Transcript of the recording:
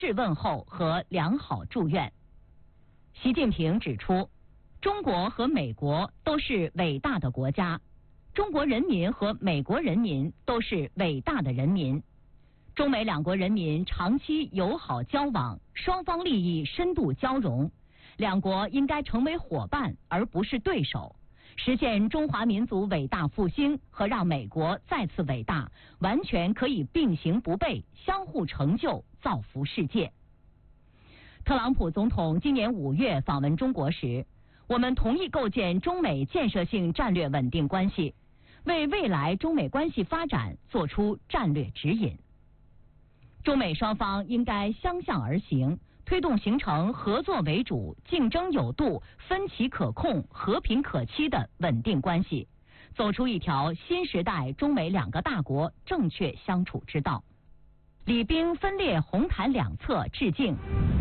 致问候和良好祝愿。习近平指出，中国和美国都是伟大的国家，中国人民和美国人民都是伟大的人民。中美两国人民长期友好交往，双方利益深度交融，两国应该成为伙伴而不是对手，实现中华民族伟大复兴和让美国再次伟大，完全可以并行不悖，相互成就，造福世界。特朗普总统今年5月访问中国时，我们同意构建中美建设性战略稳定关系，为未来中美关系发展作出战略指引。中美双方应该相向而行，推动形成合作为主、竞争有度、分歧可控、和平可期的稳定关系，走出一条新时代中美两个大国正确相处之道。礼兵分列红毯两侧致敬。